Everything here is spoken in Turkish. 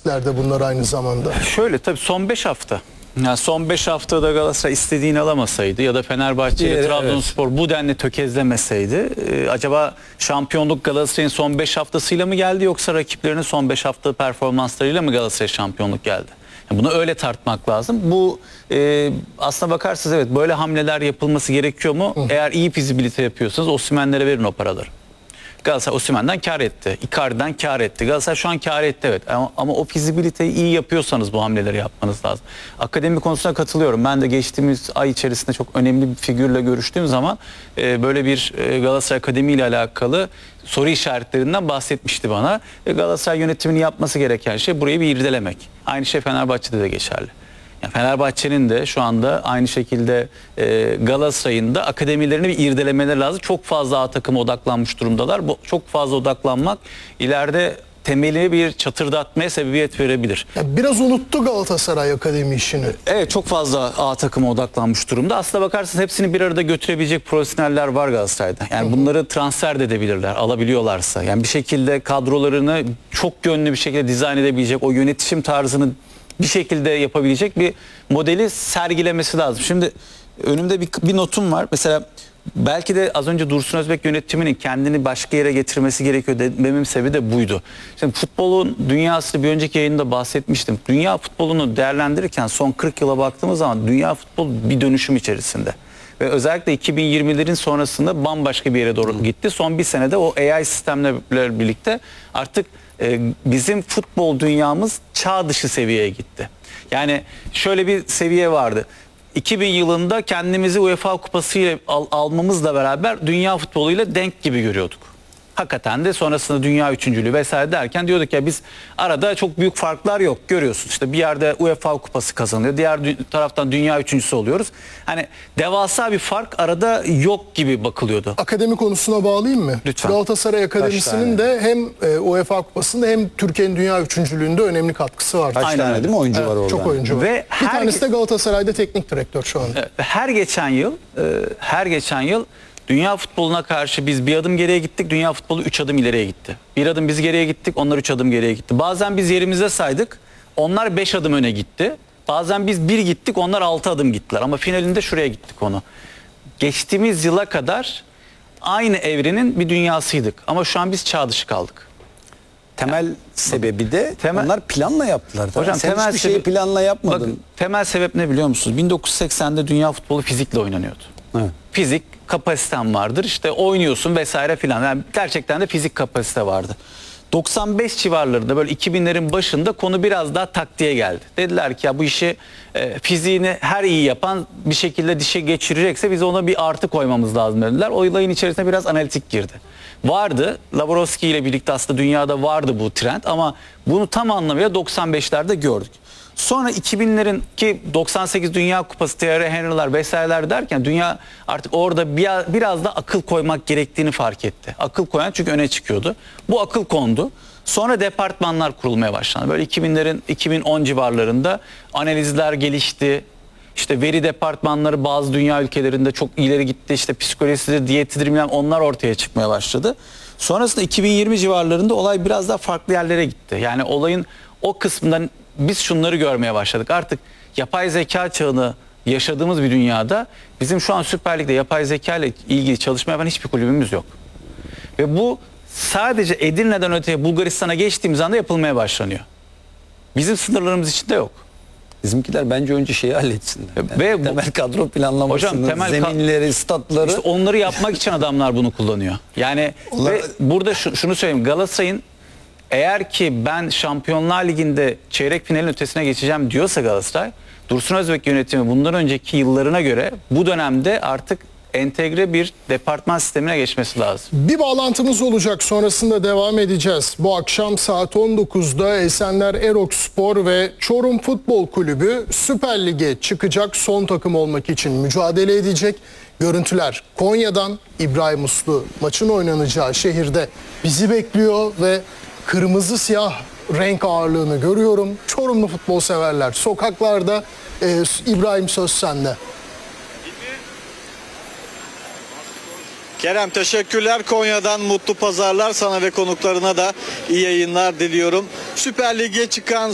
istatistiklerde bunlar aynı zamanda. Şöyle tabii son 5 hafta. Yani son 5 haftada Galatasaray istediğini alamasaydı ya da Fenerbahçe ile Trabzonspor bu denli tökezlemeseydi acaba şampiyonluk Galatasaray'ın son 5 haftasıyla mı geldi yoksa rakiplerinin son 5 hafta performanslarıyla mı Galatasaray şampiyonluk geldi? Yani bunu öyle tartmak lazım. Bu aslına bakarsanız evet böyle hamleler yapılması gerekiyor mu? Eğer iyi fizibilite yapıyorsanız Osimhen'lere verin o paraları. Galatasaray Osimhen'den kar etti. Icardi'den kar etti. Galatasaray şu an kar etti evet. Ama o fizibiliteyi iyi yapıyorsanız bu hamleleri yapmanız lazım. Akademi konusuna katılıyorum. Ben de geçtiğimiz ay içerisinde çok önemli bir figürle görüştüğüm zaman böyle bir Galatasaray Akademi ile alakalı soru işaretlerinden bahsetmişti bana. Galatasaray yönetimini yapması gereken şey burayı bir irdelemek. Aynı şey Fenerbahçe'de de geçerli. Yani Fenerbahçe'nin de şu anda aynı şekilde Galatasaray'ın da akademilerini bir irdelemeleri lazım. Çok fazla A takıma odaklanmış durumdalar. Bu çok fazla odaklanmak ileride temeli bir çatırdatmaya sebebiyet verebilir. Ya biraz unuttu Galatasaray akademi işini. Evet çok fazla A takıma odaklanmış durumda. Aslına bakarsanız hepsini bir arada götürebilecek profesyoneller var Galatasaray'da. Yani bunları transfer de edebilirler alabiliyorlarsa. Yani bir şekilde kadrolarını çok yönlü bir şekilde dizayn edebilecek, o yönetişim tarzını bir şekilde yapabilecek bir modeli sergilemesi lazım. Şimdi önümde bir notum var. Mesela belki de az önce Dursun Özbek yönetiminin kendini başka yere getirmesi gerekiyor dememin sebebi de buydu. Şimdi futbolun dünyası bir önceki yayında bahsetmiştim. Dünya futbolunu değerlendirirken son 40 yıla baktığımız zaman dünya futbolu bir dönüşüm içerisinde. Ve özellikle 2020'lerin sonrasında bambaşka bir yere doğru gitti. Son bir senede o AI sistemlerle birlikte artık bizim futbol dünyamız çağ dışı seviyeye gitti. Yani şöyle bir seviye vardı. 2000 yılında kendimizi UEFA Kupası ile almamızla beraber dünya futboluyla denk gibi görüyorduk. Hakikaten de sonrasında dünya üçüncülüğü vesaire derken diyorduk ya biz arada çok büyük farklar yok görüyorsun. İşte bir yerde UEFA Kupası kazanıyor, diğer taraftan dünya üçüncüsü oluyoruz. Hani devasa bir fark arada yok gibi bakılıyordu. Akademi konusuna bağlayayım mı? Lütfen. Galatasaray Akademisi'nin de hem UEFA Kupası'nda hem Türkiye'nin dünya üçüncülüğünde önemli katkısı var. Kaç tane değil mi oyuncu var orada? Çok oyuncu var. Ve bir tanesi de Galatasaray'da teknik direktör şu anda. Her geçen yıl dünya futboluna karşı biz bir adım geriye gittik, dünya futbolu 3 adım ileriye gitti. Bir adım biz geriye gittik, onlar 3 adım geriye gitti. Bazen biz yerimizde saydık, onlar 5 adım öne gitti. Bazen biz 1 gittik, onlar 6 adım gittiler. Ama finalinde şuraya gittik onu. Geçtiğimiz yıla kadar aynı evrenin bir dünyasıydık. Ama şu an biz çağ dışı kaldık. Temel sebebi de onlar planla yaptılar. Hocam sen temel hiçbir şeyi planla yapmadın. Bakın, temel sebep ne biliyor musunuz? 1980'de dünya futbolu fizikle oynanıyordu. Evet. Fizik kapasiten vardır. İşte oynuyorsun vesaire filan. Yani gerçekten de fizik kapasite vardı. 95 civarlarında böyle 2000'lerin başında konu biraz daha taktiğe geldi. Dediler ki ya bu işi fiziğini her iyi yapan bir şekilde dişe geçirecekse biz ona bir artı koymamız lazım dediler. O olayın içerisine biraz analitik girdi. Vardı. Lavrowski ile birlikte aslında dünyada vardı bu trend ama bunu tam anlamıyla 95'lerde gördük. Sonra 2000'lerin ki 98 Dünya Kupası, Thierry Henry'ler vesaireler derken dünya artık orada biraz da akıl koymak gerektiğini fark etti. Akıl koyan çünkü öne çıkıyordu. Bu akıl kondu. Sonra departmanlar kurulmaya başlandı. Böyle 2000'lerin 2010 civarlarında analizler gelişti. İşte veri departmanları bazı dünya ülkelerinde çok ileri gitti. İşte psikolojisidir, diyetidir bilmem onlar ortaya çıkmaya başladı. Sonrasında 2020 civarlarında olay biraz daha farklı yerlere gitti. Yani olayın o kısmından biz şunları görmeye başladık. Artık yapay zeka çağını yaşadığımız bir dünyada bizim şu an Süper Lig'de yapay zeka ile ilgili çalışma yapan hiçbir kulübümüz yok. Ve bu sadece Edirne'den öteye Bulgaristan'a geçtiğimiz anda yapılmaya başlanıyor. Bizim sınırlarımız içinde yok. Bizimkiler bence önce şeyi halletsinler. Yani temel kadro planlamasını, zeminleri, statları. İşte onları yapmak için adamlar bunu kullanıyor. Yani ve burada şunu söyleyeyim. Galatasaray'ın eğer ki ben Şampiyonlar Ligi'nde çeyrek finalin ötesine geçeceğim diyorsa Galatasaray, Dursun Özbek yönetimi bundan önceki yıllarına göre bu dönemde artık entegre bir departman sistemine geçmesi lazım. Bir bağlantımız olacak, sonrasında devam edeceğiz. Bu akşam saat 19'da Esenler Erokspor ve Çorum Futbol Kulübü Süper Lig'e çıkacak, son takım olmak için mücadele edecek. Görüntüler Konya'dan, İbrahim Uslu maçın oynanacağı şehirde bizi bekliyor ve kırmızı siyah renk ağırlığını görüyorum. Çorumlu futbol severler sokaklarda. İbrahim, söz sende. Kerem, teşekkürler. Konya'dan mutlu pazarlar sana ve konuklarına da iyi yayınlar diliyorum. Süper Lig'e çıkan